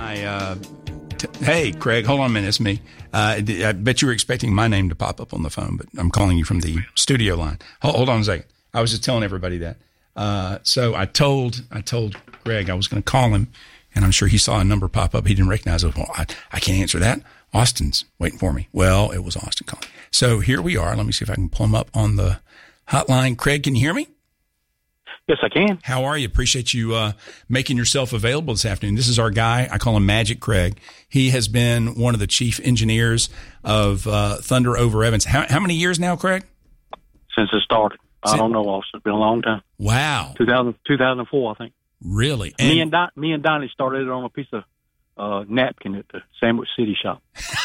Hey, Craig, hold on a minute. It's me. I bet you were expecting my name to pop up on the phone, but I'm calling you from the studio line. Hold on a second. I was just telling everybody that. So I told Greg I was going to call him, and I'm sure he saw a number pop up. He didn't recognize it. Well, I can't answer that. Austin's waiting for me. Well, it was Austin calling. So here we are. Let me see if I can pull him up on the hotline. Craig, can you hear me? Yes, I can. How are you? Appreciate you making yourself available this afternoon. This is our guy. I call him Magic Craig. He has been one of the chief engineers of Thunder Over Evans. How many years now, Craig? Since it started. I don't know, Austin. It's been a long time. Wow. 2004, I think. Really? Me and Donnie started it on a piece of napkin at the Sandwich City shop.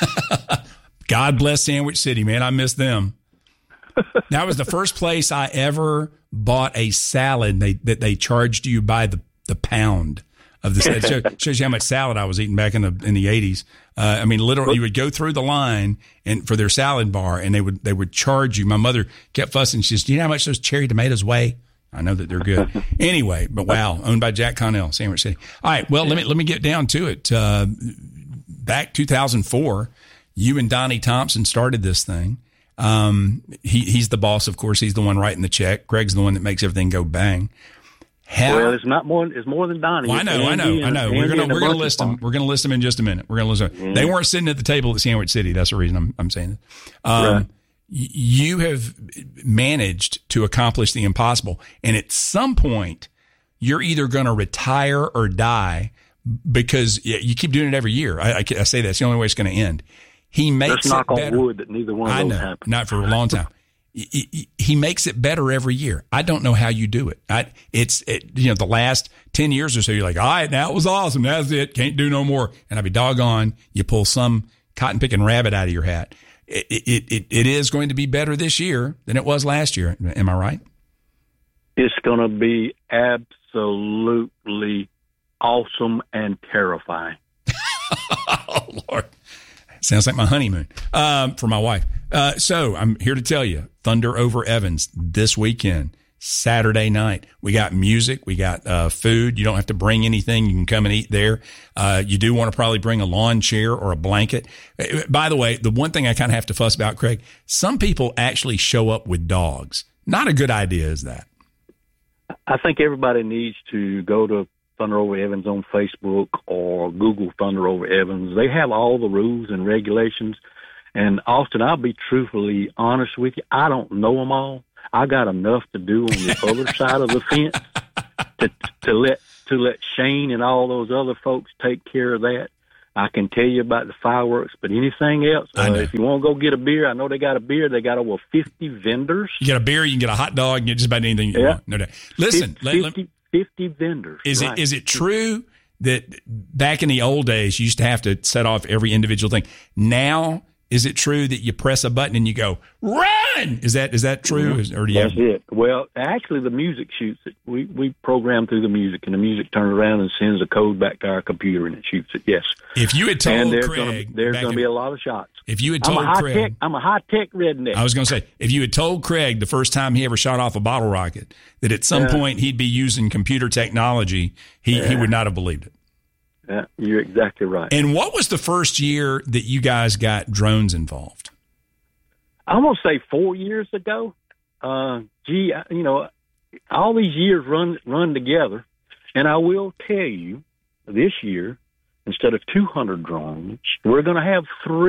God bless Sandwich City, man. I miss them. That was the first place I ever bought a salad that they charged you by the pound of the salad. It shows you how much salad I was eating back in the 80s. I mean, literally, you would go through the line and for their salad bar, and they would charge you. My mother kept fussing. She says, "Do you know how much those cherry tomatoes weigh?" I know that they're good. Anyway, but wow, owned by Jack Connell, Sandwich City. All right, well, let me get down to it. Back 2004, you and Donnie Thompson started this thing. He's the boss, of course. He's the one writing the check. Greg's the one that makes everything go bang. Well, it's not more. It's more than Donnie. Well, I know. We're gonna list them. We're gonna list them in just a minute. We're gonna list them. Mm-hmm. They weren't sitting at the table at Sandwich City. That's the reason I'm saying it. Right. You have managed to accomplish the impossible, and at some point, you're either going to retire or die because you keep doing it every year. I say that's the only way it's going to end. He makes Let's knock it better. on wood that neither one of those happen. Not for a long time. He makes it better every year. I don't know how you do it. The last 10 years or so, you're like, all right, now it was awesome. That's it. Can't do no more. And I'd be doggone. You pull some cotton picking rabbit out of your hat. It is going to be better this year than it was last year. Am I right? It's going to be absolutely awesome and terrifying. Oh, Lord. Sounds like my honeymoon for my wife. So I'm here to tell you, Thunder Over Evans this weekend, Saturday night. We got music. We got food. You don't have to bring anything. You can come and eat there. You do want to probably bring a lawn chair or a blanket. By the way, the one thing I kind of have to fuss about, Craig, some people actually show up with dogs. Not a good idea, is that? I think everybody needs to go to Thunder Over Evans on Facebook or Google Thunder Over Evans. They have all the rules and regulations. And Austin, I'll be truthfully honest with you. I don't know them all. I got enough to do on the other side of the fence to let Shane and all those other folks take care of that. I can tell you about the fireworks, but anything else, if you want to go get a beer, I know they got a beer. They got over 50 vendors. You get a beer, you can get a hot dog, you can get just about anything you want. No doubt. Listen, 50 vendors. Is it true that back in the old days, you used to have to set off every individual thing? Now, is it true that you press a button and you go, run? Is that true? Mm-hmm. Or do you That's it. Well, actually, the music shoots it. We program through the music, and the music turns around and sends a code back to our computer, and it shoots it. Yes. If you had told there's Craig, there's going to be a lot of shots. If you had told Craig, I'm a high-tech redneck. I was going to say, if you had told Craig the first time he ever shot off a bottle rocket that at some point he'd be using computer technology, he would not have believed it. Yeah, you're exactly right. And what was the first year that you guys got drones involved? I'm going to say 4 years ago. All these years run together. And I will tell you, this year, instead of 200 drones, we're going to have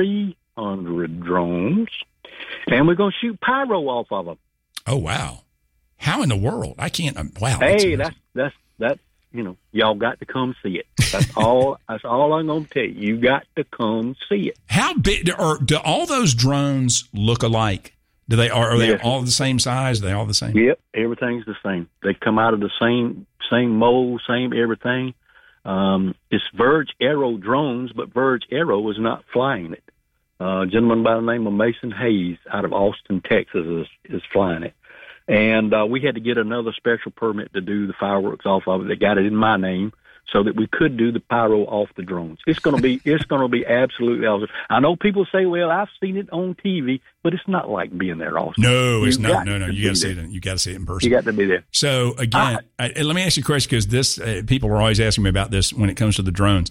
300 drones, and we're going to shoot pyro off of them. Oh, wow. How in the world? I can't. Wow. Hey, that's y'all got to come see it. That's all I'm going to tell you. You got to come see it. How big do all those drones look alike? They all the same size? Are they all the same? Yep, everything's the same. They come out of the same mold, same everything. It's Verge Aero drones, but Verge Aero is not flying it. A gentleman by the name of Mason Hayes out of Austin, Texas is flying it. And we had to get another special permit to do the fireworks off of it. They got it in my name so that we could do the pyro off the drones. It's going to be absolutely awesome. I know people say, "Well, I've seen it on TV," but it's not like being there, Austin. No, it's not. No, you got to see it. You got to see it in person. You got to be there. So again, let me ask you a question because this people are always asking me about this when it comes to the drones.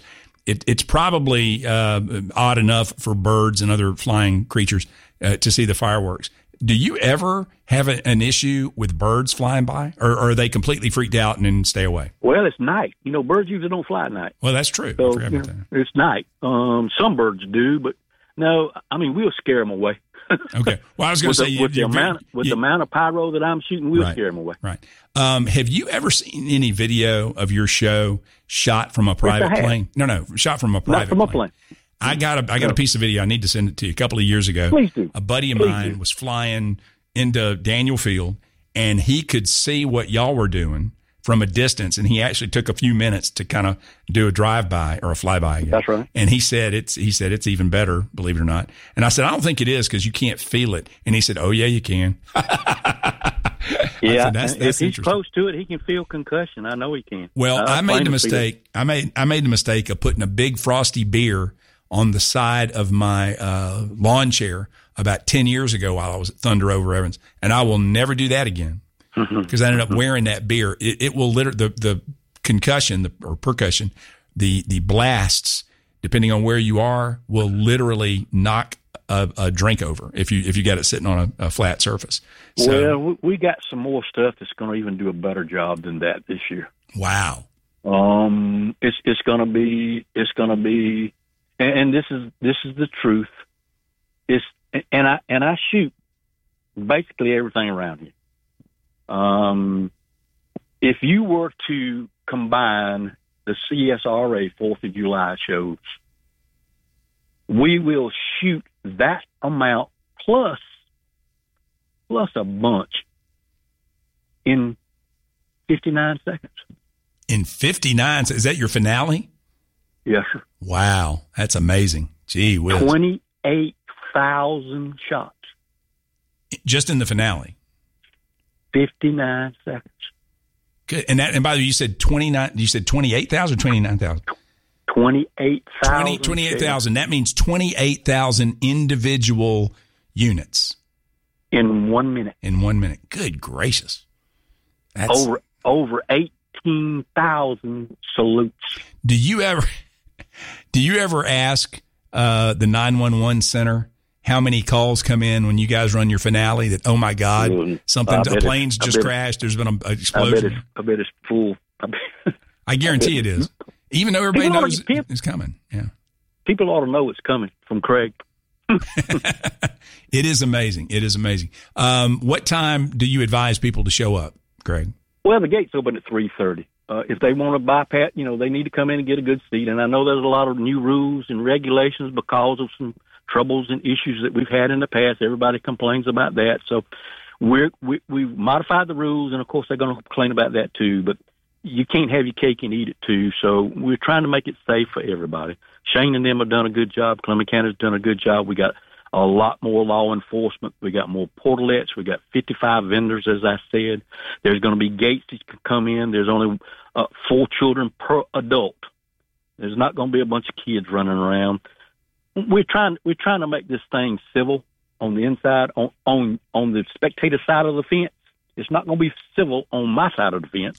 it's probably odd enough for birds and other flying creatures to see the fireworks. Do you ever have an issue with birds flying by, or are they completely freaked out and then stay away? Well, it's night. Birds usually don't fly at night. Well, that's true. So, it's night. Some birds do, but no, we'll scare them away. Okay. Well, I was going to say, with the amount of pyro that I'm shooting, we'll scare them away. Right. Have you ever seen any video of your show shot from a private plane? No, shot from a private plane. I got a piece of video. I need to send it to you. A couple of years ago, please do. A buddy of mine was flying into Daniel Field, and he could see what y'all were doing from a distance, and he actually took a few minutes to kind of do a drive-by or a flyby. Again. That's right. And he said it's even better, believe it or not. And I said, I don't think it is because you can't feel it. And he said, oh yeah, you can. Yeah, said, if he's close to it, he can feel concussion. I know he can. Well, I made the mistake. I made the mistake of putting a big frosty beer on the side of my lawn chair about 10 years ago while I was at Thunder Over Evans, and I will never do that again. Because I ended up wearing that beer. It will literally the concussion or percussion, the blasts, depending on where you are, will literally knock a drink over if you got it sitting on a flat surface. So, well, we got some more stuff that's going to even do a better job than that this year. Wow. It's going to be, and this is the truth. And I shoot basically everything around here. If you were to combine the CSRA 4th of July shows, we will shoot that amount plus a bunch in 59 seconds. In 59? Is that your finale? Yes, sir. Wow. That's amazing. Gee whiz. 28,000 shots. Just in the finale? 59 seconds. Good. And by the way, you said 28,000 or 29,000? 28,000. 28,000. That means 28,000 individual units. In 1 minute. In 1 minute. Good gracious. That's over 18,000 salutes. Do you ever ask the 911 center how many calls come in when you guys run your finale that, oh my God, a plane's just crashed, there's been an explosion? I bet it's full. I guarantee it is. Even though everybody knows it's coming. Yeah. People ought to know it's coming from Craig. It is amazing. It is amazing. What time do you advise people to show up, Craig? Well, the gate's open at 3:30. If they want to bypass, they need to come in and get a good seat. And I know there's a lot of new rules and regulations because of some troubles and issues that we've had in the past. Everybody complains about that. So we've modified the rules, and of course they're going to complain about that too. But you can't have your cake and eat it too. So we're trying to make it safe for everybody. Shane and them have done a good job. Columbia County's done a good job. We got a lot more law enforcement. We got more portalettes. We got 55 vendors, as I said. There's going to be gates that can come in. There's only 4 children per adult. There's not going to be a bunch of kids running around. We're trying to make this thing civil on the inside, on the spectator side of the fence. It's not going to be civil on my side of the fence,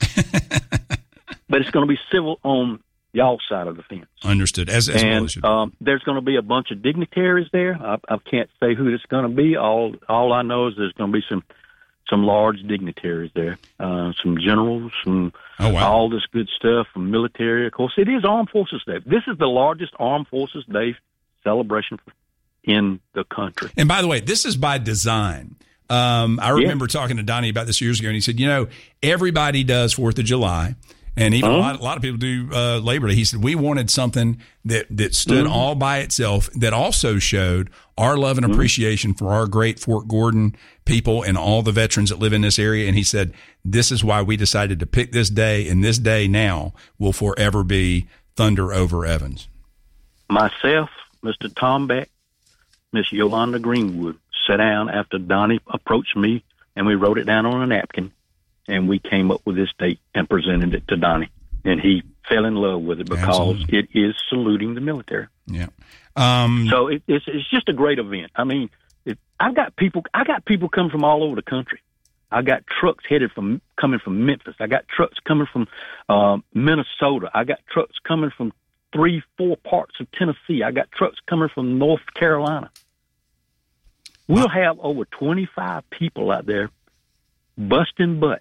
but it's going to be civil on y'all's side of the fence. Understood. As well as should. There's going to be a bunch of dignitaries there. I can't say who it's going to be. All I know is there's going to be some large dignitaries there, some generals, all this good stuff from military. Of course, it is Armed Forces Day. This is the largest Armed Forces Day celebration in the country. And by the way, this is by design. I remember talking to Donnie about this years ago, and he said, everybody does 4th of July. And even a lot of people do Labor Day. He said, we wanted something that stood all by itself, that also showed our love and appreciation for our great Fort Gordon people and all the veterans that live in this area. And he said, this is why we decided to pick this day, and this day now will forever be Thunder Over Evans. Myself, Mr. Tom Beck, Miss Yolanda Greenwood sat down after Donnie approached me, and we wrote it down on a napkin. And we came up with this date and presented it to Donnie, and he fell in love with it because it is saluting the military. Yeah. So it's just a great event. I mean, I got people coming from all over the country. I got trucks coming from Memphis. I got trucks coming from Minnesota. I got trucks coming from 3, 4 parts of Tennessee. I got trucks coming from North Carolina. We'll have over 25 people out there busting butt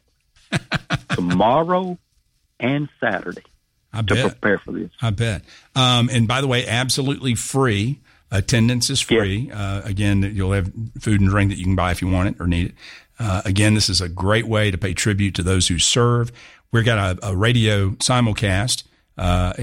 tomorrow and Saturday to prepare for this. I bet. And by the way, absolutely free. Attendance is free. Yes. Again, you'll have food and drink that you can buy if you want it or need it. Again, this is a great way to pay tribute to those who serve. We've got a radio simulcast at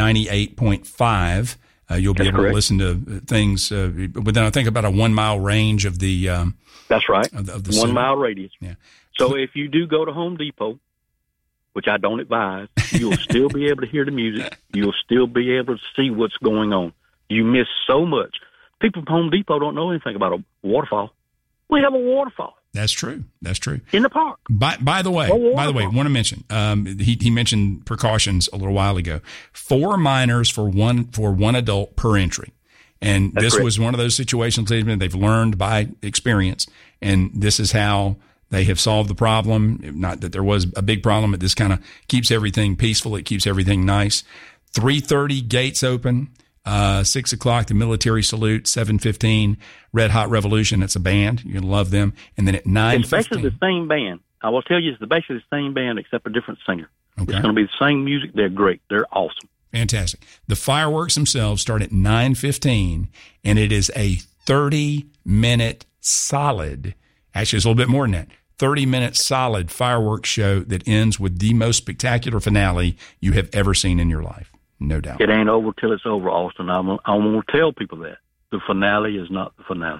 98.5. You'll be able to listen to things within, I think, about a 1 mile range of the. That's right. Of the 1 mile radius. Yeah. So if you do go to Home Depot, which I don't advise, you'll still be able to hear the music. You'll still be able to see what's going on. You miss so much. People from Home Depot don't know anything about a waterfall. We have a waterfall. That's true. That's true. In the park. By the way, want to mention, he mentioned precautions a little while ago. 4 minors for one adult per entry. And That's this correct. was one of those situations they've learned by experience. And this is how they have solved the problem. Not that there was a big problem, but this kind of keeps everything peaceful. It keeps everything nice. 3:30 gates open. 6 o'clock, the military salute. 7:15, Red Hot Revolution. It's a band. You're going to love them. And then at 9:15. It's basically the same band. I will tell you, it's basically the same band except a different singer. Okay. It's going to be the same music. They're great. They're awesome. Fantastic. The fireworks themselves start at 9:15, and it is a 30-minute solid, actually it's a little bit more than that, 30-minute solid fireworks show that ends with the most spectacular finale you have ever seen in your life. No doubt. It ain't over till it's over, Austin. I'm going to tell people that. The finale is not the finale.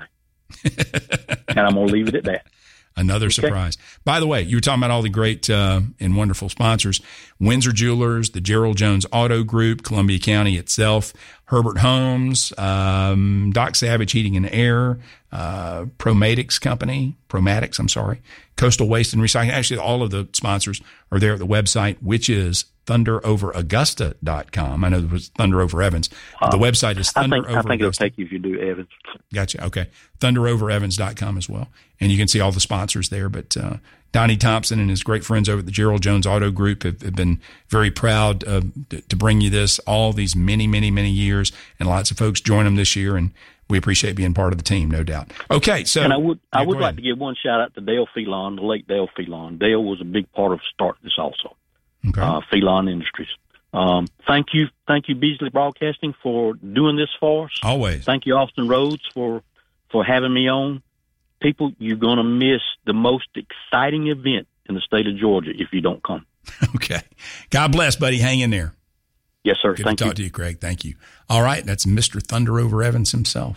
And I'm going to leave it at that. Another surprise. By the way, you were talking about all the great and wonderful sponsors. Windsor Jewelers, the Gerald Jones Auto Group, Columbia County itself, Herbert Homes, Doc Savage Heating and Air, Promatics, Coastal Waste and Recycling. Actually, all of the sponsors are there at the website, which is thunderoveraugusta.com. I know there was Thunder Over Evans. The website is Thunder Over Augusta. I think it'll take you if you do Evans. Gotcha. Okay. thunderoverevans.com as well. And you can see all the sponsors there. But Donnie Thompson and his great friends over at the Gerald Jones Auto Group have been very proud to bring you this all these many, many, many years. And lots of folks join them this year. And we appreciate being part of the team, no doubt. Okay. So, and I would like to give one shout out to Dale Phelan, the late Dale Phelan. Dale was a big part of starting this also. Okay. Phelan Industries. Thank you, Beasley Broadcasting, for doing this for us. Always. Thank you, Austin Rhodes, for having me on. People, you're going to miss the most exciting event in the state of Georgia if you don't come. Okay. God bless, buddy. Hang in there. Yes, sir. Good Thank to talk to you, Craig. Thank you. All right. That's Mr. Thunder Over Evans himself.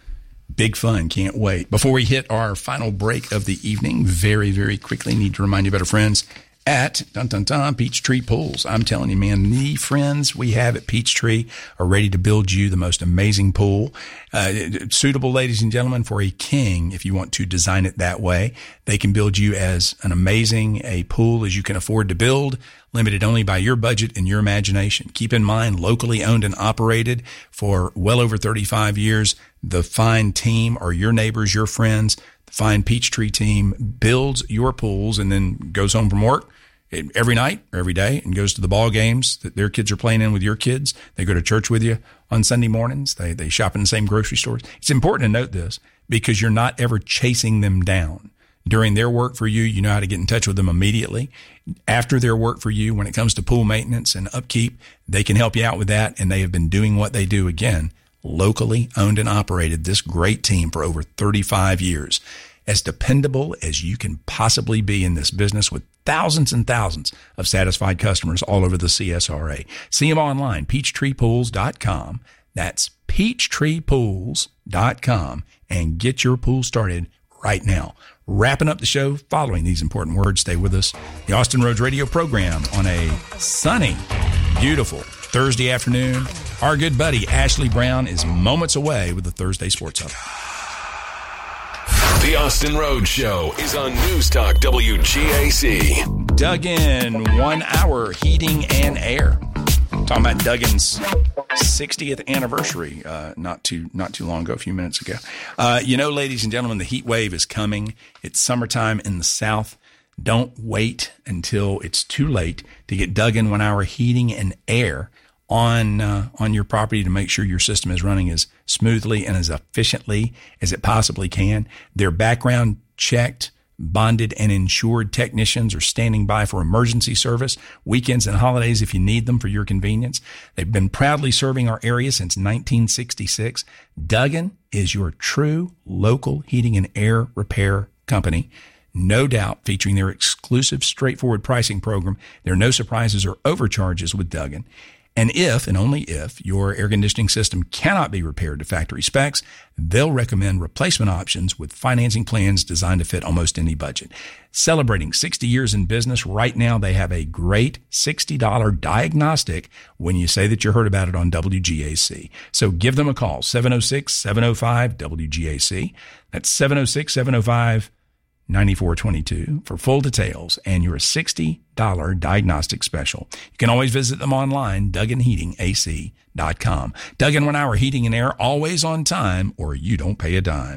Big fun. Can't wait. Before we hit our final break of the evening, very, very quickly, need to remind you about our friends at Peachtree Pools. I'm telling you, man, the friends we have at Peachtree are ready to build you the most amazing pool. Suitable, ladies and gentlemen, for a king if you want to design it that way. They can build you as an amazing a pool as you can afford to build, limited only by your budget and your imagination. Keep in mind, locally owned and operated for well over 35 years. The fine team are your neighbors, your friends. The fine Peachtree team builds your pools and then goes home from work every night or every day and goes to the ball games that their kids are playing in with your kids. They go to church with you on Sunday mornings. They shop in the same grocery stores. It's important to note this because you're not ever chasing them down. During their work for you, you know how to get in touch with them immediately. After their work for you, when it comes to pool maintenance and upkeep, they can help you out with that. And they have been doing what they do, again, locally owned and operated, this great team for over 35 years. As dependable as you can possibly be in this business with thousands and thousands of satisfied customers all over the CSRA. See them online, peachtreepools.com. That's peachtreepools.com, and get your pool started right now. Wrapping up the show following these important words. Stay with us. The Austin Rhodes Radio program on a sunny, beautiful Thursday afternoon. Our good buddy Ashley Brown is moments away with the Thursday Sports Hub. The Austin Rhodes Show is on News Talk WGAC. Duggan 1 hour heating and air. Talking about Duggan's 60th anniversary, not too long ago, a few minutes ago. Ladies and gentlemen, the heat wave is coming. It's summertime in the South. Don't wait until it's too late to get Duggan 1 hour heating and air on your property to make sure your system is running as smoothly and as efficiently as it possibly can. Their background checked, bonded, and insured technicians are standing by for emergency service, weekends and holidays if you need them for your convenience. They've been proudly serving our area since 1966. Duggan is your true local heating and air repair company. No doubt, featuring their exclusive straightforward pricing program. There are no surprises or overcharges with Duggan. And if, and only if, your air conditioning system cannot be repaired to factory specs, they'll recommend replacement options with financing plans designed to fit almost any budget. Celebrating 60 years in business, right now they have a great $60 diagnostic when you say that you heard about it on WGAC. So give them a call, 706-705-WGAC. That's 706-705-9422 for full details and your $60 diagnostic special. You can always visit them online, DugganHeatingAC.com. Duggan 1 Hour Heating and Air, always on time, or you don't pay a dime.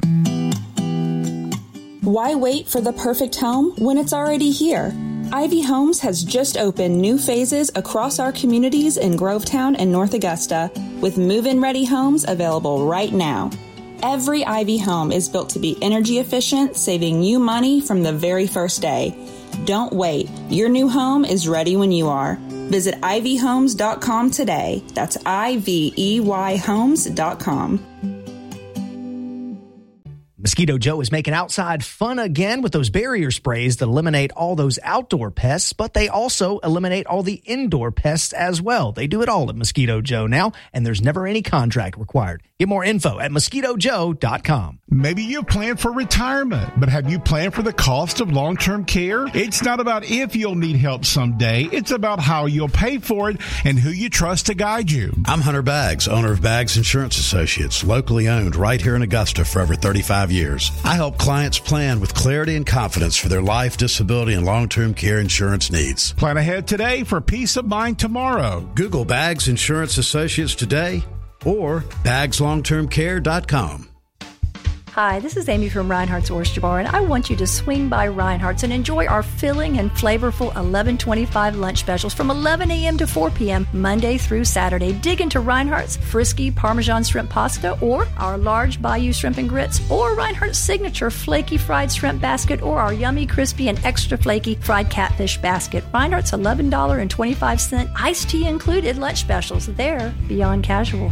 Why wait for the perfect home when it's already here? Ivy Homes has just opened new phases across our communities in Grovetown and North Augusta, with move-in ready homes available right now. Every Ivy home is built to be energy efficient, saving you money from the very first day. Don't wait. Your new home is ready when you are. Visit ivyhomes.com today. That's IVEYhomes.com. Mosquito Joe is making outside fun again with those barrier sprays that eliminate all those outdoor pests, but they also eliminate all the indoor pests as well. They do it all at Mosquito Joe now, and there's never any contract required. Get more info at mosquitojoe.com. Maybe you plan for retirement, but have you planned for the cost of long-term care? It's not about if you'll need help someday. It's about how you'll pay for it and who you trust to guide you. I'm Hunter Baggs, owner of Baggs Insurance Associates, locally owned right here in Augusta for over 35 years. I help clients plan with clarity and confidence for their life, disability, and long-term care insurance needs. Plan ahead today for peace of mind tomorrow. Google Baggs Insurance Associates today or bagslongtermcare.com. Hi, this is Amy from Reinhardt's Oyster Bar, and I want you to swing by Reinhardt's and enjoy our filling and flavorful $11.25 lunch specials from 11 a.m. to 4 p.m. Monday through Saturday. Dig into Reinhardt's Frisky Parmesan Shrimp Pasta, or our large Bayou Shrimp and Grits, or Reinhardt's Signature Flaky Fried Shrimp Basket, or our yummy, crispy, and extra flaky Fried Catfish Basket. Reinhardt's $11.25 iced tea included lunch specials. They're beyond casual.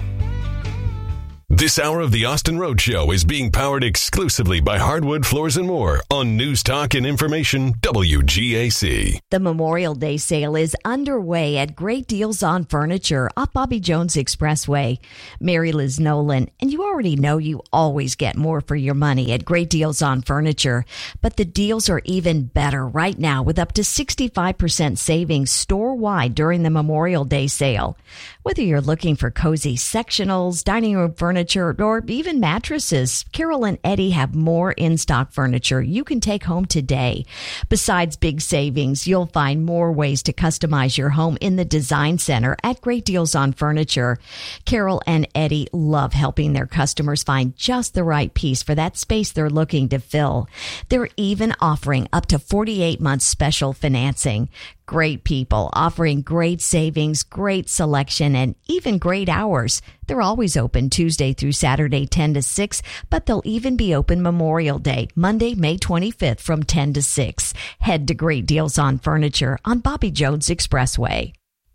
This hour of the Austin Road Show is being powered exclusively by Hardwood Floors and More on News Talk and Information WGAC. The Memorial Day sale is underway at Great Deals on Furniture off Bobby Jones Expressway. Mary Liz Nolan, and you already know you always get more for your money at Great Deals on Furniture, but the deals are even better right now with up to 65% savings store-wide during the Memorial Day sale. Whether you're looking for cozy sectionals, dining room furniture, or even mattresses, Carol and Eddie have more in-stock furniture you can take home today. Besides big savings, you'll find more ways to customize your home in the Design Center at Great Deals on Furniture. Carol and Eddie love helping their customers find just the right piece for that space they're looking to fill. They're even offering up to 48 months special financing. Great people offering great savings, great selection, and even great hours. They're always open Tuesday through Saturday, 10 to 6, but they'll even be open Memorial Day, Monday, May 25th from 10 to 6. Head to Great Deals on Furniture on Bobby Jones Expressway.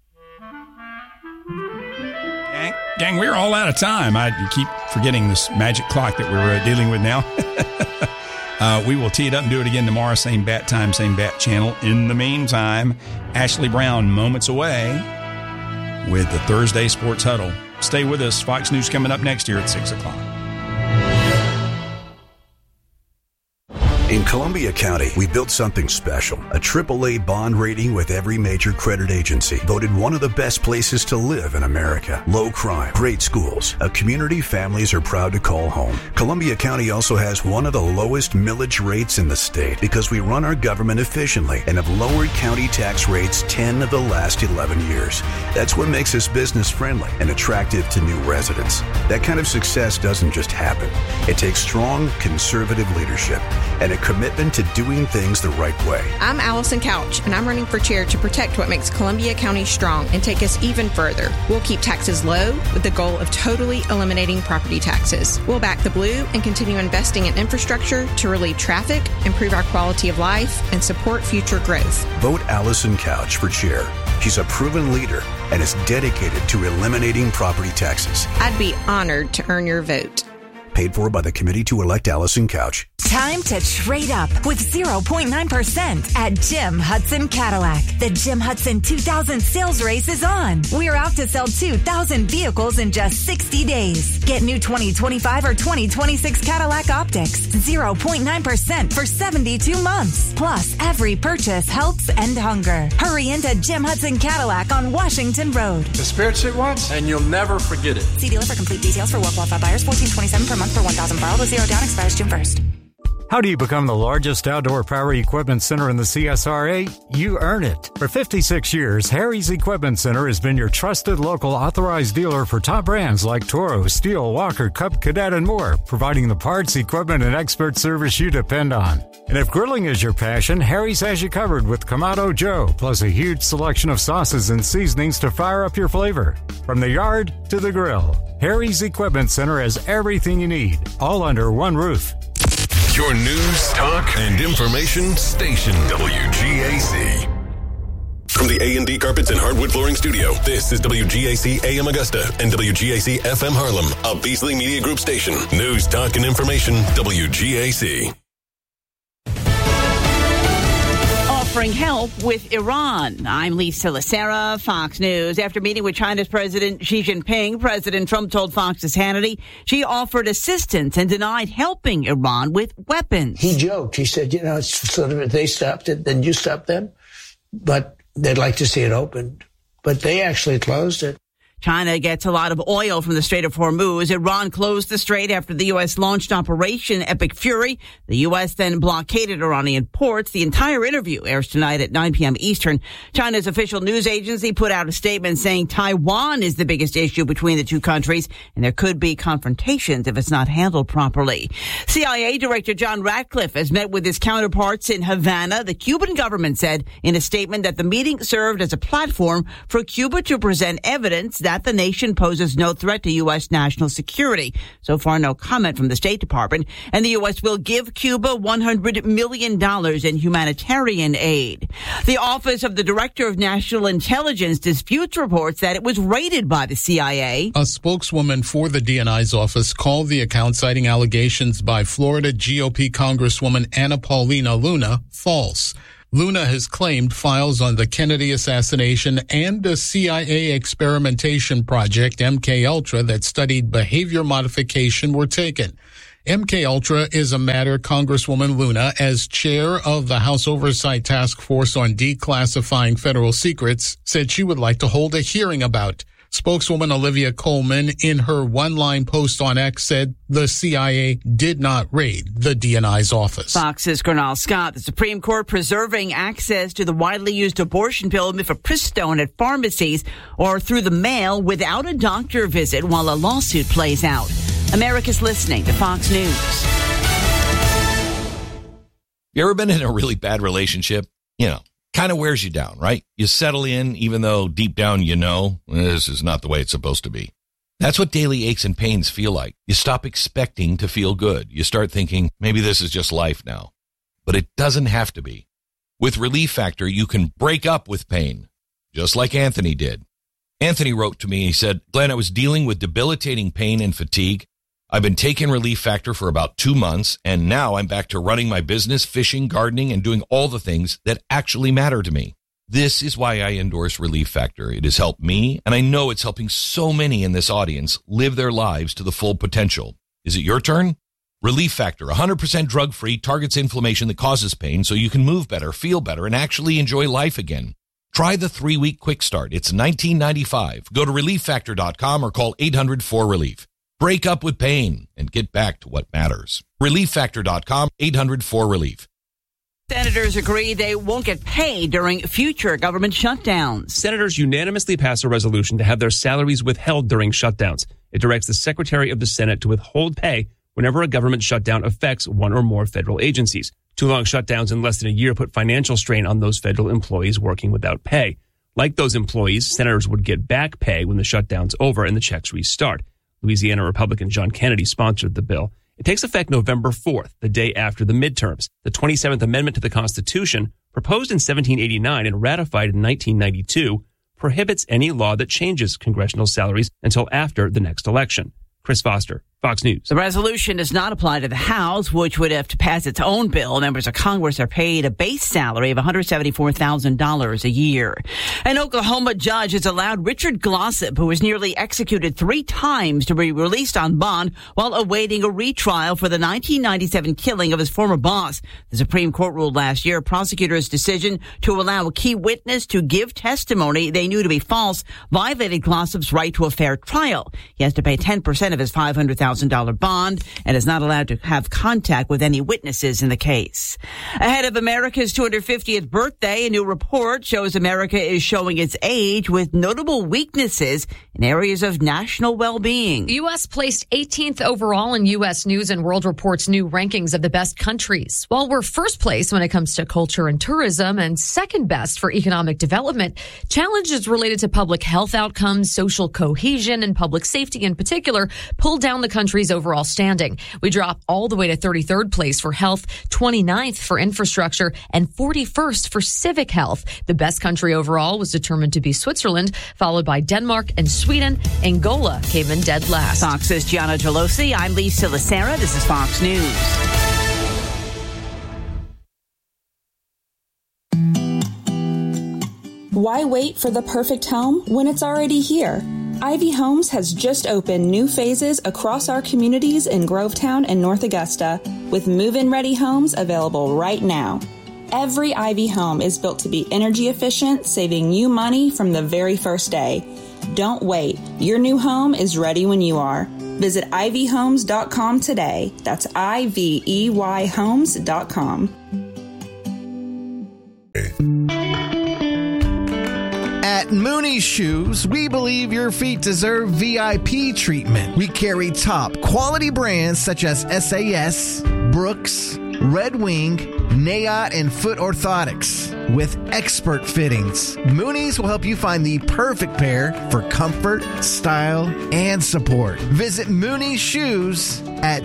Gang, we're all out of time. I keep forgetting this magic clock that we're dealing with now. We will tee it up and do it again tomorrow. Same bat time, same bat channel. In the meantime, Ashley Brown moments away with the Thursday Sports Huddle. Stay with us. Fox News coming up next year at 6 o'clock. In Columbia County, we built something special. A AAA bond rating with every major credit agency. Voted one of the best places to live in America. Low crime, great schools. A community families are proud to call home. Columbia County also has one of the lowest millage rates in the state because we run our government efficiently and have lowered county tax rates 10 of the last 11 years. That's what makes us business friendly and attractive to new residents. That kind of success doesn't just happen. It takes strong, conservative leadership and a commitment to doing things the right way. I'm Allison Couch, and I'm running for chair to protect what makes Columbia County strong and take us even further. We'll keep taxes low with the goal of totally eliminating property taxes. We'll back the blue and continue investing in infrastructure to relieve traffic, improve our quality of life, and support future growth. Vote Allison Couch for chair. She's a proven leader and is dedicated to eliminating property taxes. I'd be honored to earn your vote. Paid for by the committee to elect Allison Couch. Time to trade up with 0.9% at Jim Hudson Cadillac. The Jim Hudson 2000 sales race is on. We're out to sell 2,000 vehicles in just 60 days. Get new 2025 or 2026 Cadillac Optics. 0.9% for 72 months. Plus, every purchase helps end hunger. Hurry into Jim Hudson Cadillac on Washington Road. The Spirit it once, and you'll never forget it. See dealer for complete details for well-qualified buyers. $14.27 per month for 1,000 borrowed with 0 down. Expires June 1st. How do you become the largest outdoor power equipment center in the CSRA? You earn it. For 56 years, Harry's Equipment Center has been your trusted local authorized dealer for top brands like Toro, Steel, Walker, Cub, Cadet, and more, providing the parts, equipment, and expert service you depend on. And if grilling is your passion, Harry's has you covered with Kamado Joe, plus a huge selection of sauces and seasonings to fire up your flavor. From the yard to the grill, Harry's Equipment Center has everything you need, all under one roof. Your news, talk, and information station, WGAC. From the A&D Carpets and Hardwood Flooring Studio, this is WGAC AM Augusta and WGAC FM Harlem, a Beasley Media Group station. News, talk, and information, WGAC. Offering help with Iran. I'm Lisa Lacera, Fox News. After meeting with China's President Xi Jinping, President Trump told Fox's Hannity she offered assistance and denied helping Iran with weapons. He joked. He said, it's sort of if they stopped it, then you stop them. But they'd like to see it opened. But they actually closed it. China gets a lot of oil from the Strait of Hormuz. Iran closed the strait after the U.S. launched Operation Epic Fury. The U.S. then blockaded Iranian ports. The entire interview airs tonight at 9 p.m. Eastern. China's official news agency put out a statement saying Taiwan is the biggest issue between the two countries, and there could be confrontations if it's not handled properly. CIA Director John Ratcliffe has met with his counterparts in Havana. The Cuban government said in a statement that the meeting served as a platform for Cuba to present evidence that the nation poses no threat to U.S. national security. So far, no comment from the State Department. And the U.S. will give Cuba $100 million in humanitarian aid. The Office of the Director of National Intelligence disputes reports that it was raided by the CIA. A spokeswoman for the DNI's office called the account, citing allegations by Florida GOP Congresswoman Anna Paulina Luna false. Luna has claimed files on the Kennedy assassination and the CIA experimentation project MKUltra that studied behavior modification were taken. MKUltra is a matter Congresswoman Luna, as chair of the House Oversight Task Force on Declassifying Federal Secrets, said she would like to hold a hearing about. Spokeswoman Olivia Coleman, in her one-line post on X, said the CIA did not raid the DNI's office. Fox's Gernal Scott. The Supreme Court preserving access to the widely used abortion pill mifepristone at pharmacies or through the mail without a doctor visit while a lawsuit plays out. America's listening to Fox News. You ever been in a really bad relationship? Kind of wears you down, right? You settle in, even though deep down this is not the way it's supposed to be. That's what daily aches and pains feel like. You stop expecting to feel good. You start thinking, maybe this is just life now. But it doesn't have to be. With Relief Factor, you can break up with pain, just like Anthony did. Anthony wrote to me, he said, Glenn, I was dealing with debilitating pain and fatigue. I've been taking Relief Factor for about 2 months, and now I'm back to running my business, fishing, gardening, and doing all the things that actually matter to me. This is why I endorse Relief Factor. It has helped me, and I know it's helping so many in this audience live their lives to the full potential. Is it your turn? Relief Factor, 100% drug-free, targets inflammation that causes pain so you can move better, feel better, and actually enjoy life again. Try the 3-week quick start. It's $19.95. Go to ReliefFactor.com or call 800-4RELIEF. Break up with pain and get back to what matters. ReliefFactor.com, 800-4RELIEF. Senators agree they won't get paid during future government shutdowns. Senators unanimously passed a resolution to have their salaries withheld during shutdowns. It directs the Secretary of the Senate to withhold pay whenever a government shutdown affects one or more federal agencies. Too long shutdowns in less than a year put financial strain on those federal employees working without pay. Like those employees, senators would get back pay when the shutdown's over and the checks restart. Louisiana Republican John Kennedy sponsored the bill. It takes effect November 4th, the day after the midterms. The 27th Amendment to the Constitution, proposed in 1789 and ratified in 1992, prohibits any law that changes congressional salaries until after the next election. Chris Foster, Fox News. The resolution does not apply to the House, which would have to pass its own bill. Members of Congress are paid a base salary of $174,000 a year. An Oklahoma judge has allowed Richard Glossip, who was nearly executed 3 times, to be released on bond while awaiting a retrial for the 1997 killing of his former boss. The Supreme Court ruled last year prosecutors' decision to allow a key witness to give testimony they knew to be false violated Glossip's right to a fair trial. He has to pay 10% of his $500,000 bond and is not allowed to have contact with any witnesses in the case. Ahead of America's 250th birthday, a new report shows America is showing its age with notable weaknesses in areas of national well-being. The U.S. placed 18th overall in U.S. News and World Report's new rankings of the best countries. While we're first place when it comes to culture and tourism and second best for economic development, challenges related to public health outcomes, social cohesion, and public safety in particular pulled down the country's overall standing. We drop all the way to 33rd place for health, 29th for infrastructure, and 41st for civic health. The best country overall was determined to be Switzerland, followed by Denmark and Sweden. Angola came in dead last. Fox's Gianna Gelosi. I'm Lisa Lacera. This is Fox News. Why wait for the perfect home when it's already here? Ivy Homes has just opened new phases across our communities in Grovetown and North Augusta, with move-in ready homes available right now. Every Ivy home is built to be energy efficient, saving you money from the very first day. Don't wait. Your new home is ready when you are. Visit ivyhomes.com today. That's IVEYhomes.com. At Mooney Shoes, we believe your feet deserve VIP treatment. We carry top quality brands such as SAS, Brooks, Red Wing, Nayot, and Foot Orthotics. With expert fittings, Mooney's will help you find the perfect pair for comfort, style, and support. Visit Mooney's Shoes at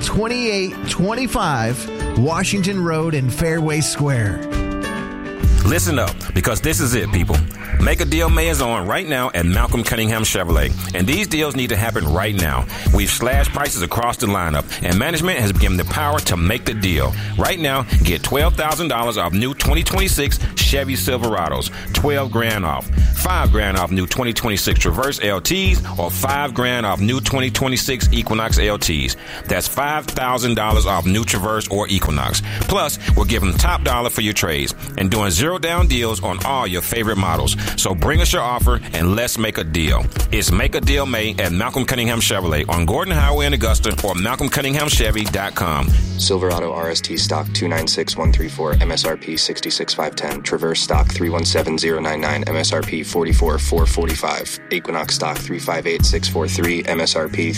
2825 Washington Road in Fairway Square. Listen up, because this is it, people. Make a Deal May is on right now at Malcolm Cunningham Chevrolet, and these deals need to happen right now. We've slashed prices across the lineup, and management has given the power to make the deal. Right now, get $12,000 off new 2026 Chevy Silverados, $12,000 off, $5,000 off new 2026 Traverse LTs, or $5,000 off new 2026 Equinox LTs. That's $5,000 off new Traverse or Equinox. Plus, we're giving top dollar for your trades and doing zero down deals on all your favorite models. So bring us your offer and let's make a deal. It's Make a Deal May at Malcolm Cunningham Chevrolet on Gordon Highway in Augusta or malcolmcunninghamchevy.com. Silverado RST stock 296134, MSRP 66510. Traverse stock 317099, MSRP 44445. Equinox stock 358643, MSRP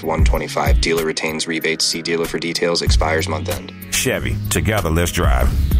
36125. Dealer retains rebates. See dealer for details. Expires month end. Chevy, together let's drive.